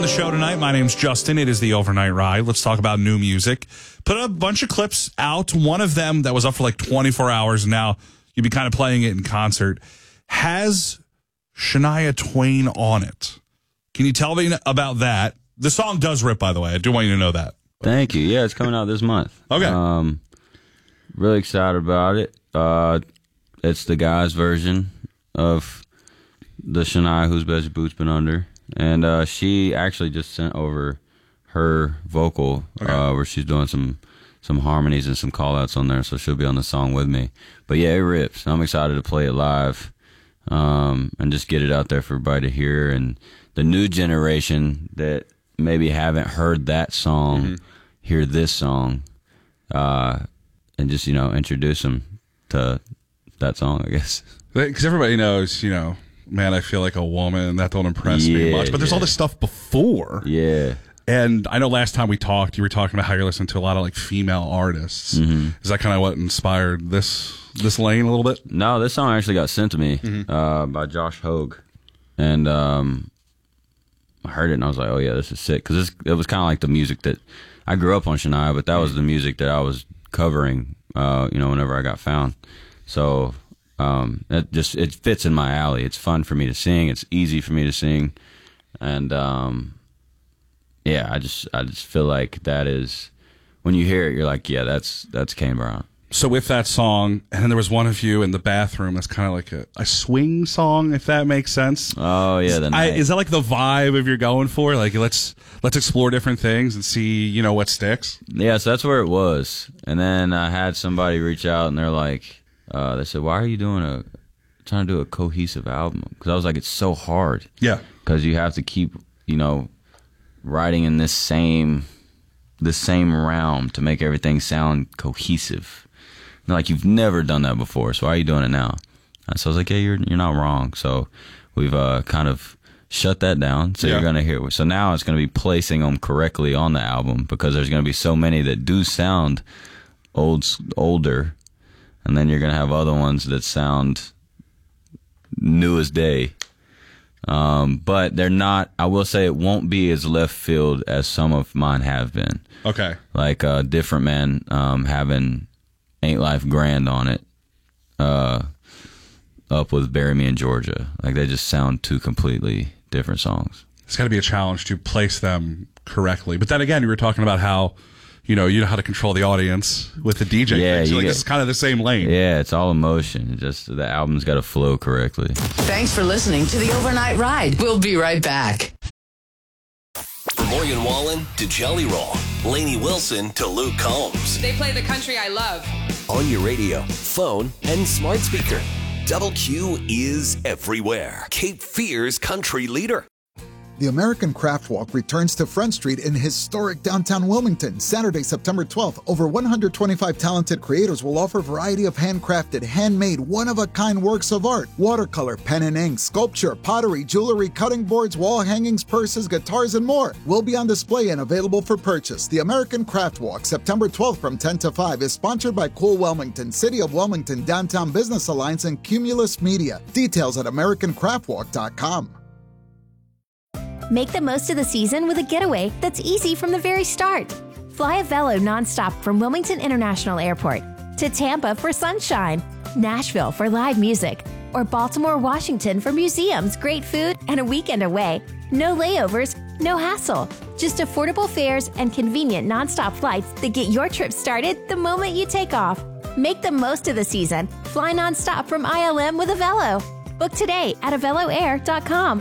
the show tonight. My name's Justin. It is the Overnight Ride. Let's talk about new music. Put a bunch of clips out. One of them that was up for like 24 hours. Now you'd be kind of playing it in concert. Has Shania Twain on it. Can you tell me about that? The song does rip, by the way. I do want you to know that. Thank you. Yeah, it's coming out this month. Okay. Really excited about it. It's the guy's version of the Shania Whose Best Boots Been Under. And she actually just sent over her vocal where she's doing some harmonies and some call-outs on there, so she'll be on the song with me. But yeah, it rips. I'm excited to play it live and just get it out there for everybody to hear. And the new generation that maybe haven't heard that song, hear this song, and just, introduce them to that song, I guess. Because everybody knows, man, I feel like a woman. That don't impress me much. But there's all this stuff before. Yeah. And I know last time we talked, you were talking about how you're listening to a lot of like female artists. Is that kind of what inspired this lane a little bit? No, this song actually got sent to me by Josh Hogue. And I heard it and I was like, oh yeah, this is sick. Because it was kind of like the music that I grew up on Shania, but that was the music that I was covering, whenever I got found. So it fits in my alley. It's fun for me to sing. It's easy for me to sing, and I just feel like that is, when you hear it, you're like, yeah, that's Kane Brown. So with that song, and then there was one of you in the bathroom that's kind of like a swing song, if that makes sense. Oh yeah, is that like the vibe of you're going for? Like let's explore different things and see what sticks. Yeah, so that's where it was, and then I had somebody reach out and they're like. They said, why are you trying to do a cohesive album? Because I was like, it's so hard. Yeah. Because you have to keep, writing in this same realm to make everything sound cohesive. And they're like, you've never done that before, so why are you doing it now? And so I was like, yeah, you're not wrong. So we've kind of shut that down. So you're going to hear. So now it's going to be placing them correctly on the album, because there's going to be so many that do sound older. And then you're going to have other ones that sound new as day. But they're not, I will say it won't be as left field as some of mine have been. Okay. Like Different Man having Ain't Life Grand on it, up with Bury Me in Georgia. Like they just sound two completely different songs. It's got to be a challenge to place them correctly. But then again, you were talking about how, you know how to control the audience with the DJ. Yeah, so this is kind of the same lane. Yeah, it's all emotion. Just the album's got to flow correctly. Thanks for listening to the Overnight Ride. We'll be right back. From Morgan Wallen to Jelly Roll, Lainey Wilson to Luke Combs. They play the country I love. On your radio, phone, and smart speaker. Double Q is everywhere. Cape Fear's country leader. The American Craft Walk returns to Front Street in historic downtown Wilmington, Saturday, September 12th. Over 125 talented creators will offer a variety of handcrafted, handmade, one-of-a-kind works of art. Watercolor, pen and ink, sculpture, pottery, jewelry, cutting boards, wall hangings, purses, guitars, and more will be on display and available for purchase. The American Craft Walk, September 12th from 10 to 5, is sponsored by Cool Wilmington, City of Wilmington, Downtown Business Alliance, and Cumulus Media. Details at AmericanCraftWalk.com. Make the most of the season with a getaway that's easy from the very start. Fly a Velo nonstop from Wilmington International Airport to Tampa for sunshine, Nashville for live music, or Baltimore, Washington for museums, great food, and a weekend away. No layovers, no hassle. Just affordable fares and convenient nonstop flights that get your trip started the moment you take off. Make the most of the season. Fly nonstop from ILM with a Velo. Book today at aveloair.com.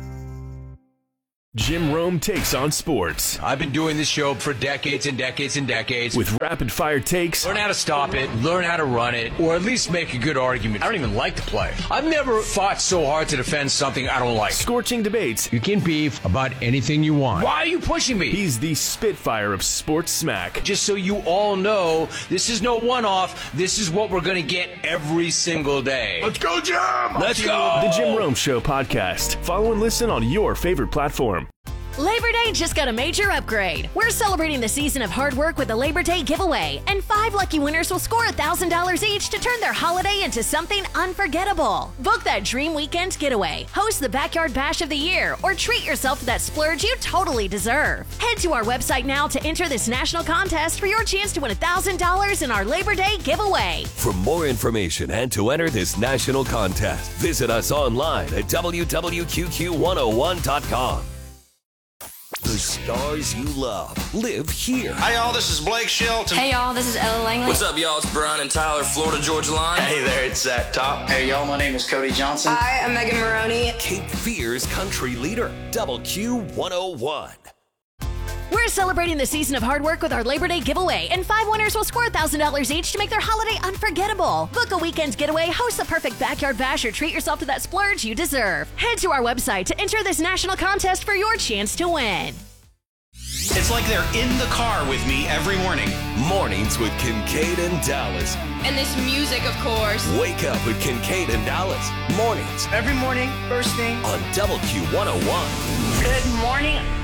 Jim Rome takes on sports. I've been doing this show for decades and decades and decades. With rapid-fire takes. Learn how to stop it, learn how to run it, or at least make a good argument. I don't even like to play. I've never fought so hard to defend something I don't like. Scorching debates. You can beef about anything you want. Why are you pushing me? He's the Spitfire of sports smack. Just so you all know, this is no one-off. This is what we're going to get every single day. Let's go, Jim! Let's go! The Jim Rome Show podcast. Follow and listen on your favorite platform. Labor Day just got a major upgrade. We're celebrating the season of hard work with a Labor Day giveaway, and 5 lucky winners will score $1,000 each to turn their holiday into something unforgettable. Book that dream weekend getaway, host the Backyard Bash of the Year, or treat yourself to that splurge you totally deserve. Head to our website now to enter this national contest for your chance to win $1,000 in our Labor Day giveaway. For more information and to enter this national contest, visit us online at www.qqq101.com. The stars you love live here. Hi, y'all. This is Blake Shelton. Hey, y'all. This is Ella Langley. What's up, y'all? It's Brian and Tyler, Florida Georgia Line. Hey there, it's Zach Top. Hey, y'all. My name is Cody Johnson. Hi, I'm Megan Maroney. Cape Fear's country leader, Double Q 101. We're celebrating the season of hard work with our Labor Day giveaway, and 5 winners will score $1,000 each to make their holiday unforgettable. Book a weekend getaway, host the perfect backyard bash, or treat yourself to that splurge you deserve. Head to our website to enter this national contest for your chance to win. It's like they're in the car with me every morning. Mornings with Kincaid and Dallas. And this music, of course. Wake up with Kincaid and Dallas. Mornings. Every morning, first thing. On Double Q 101. Good morning,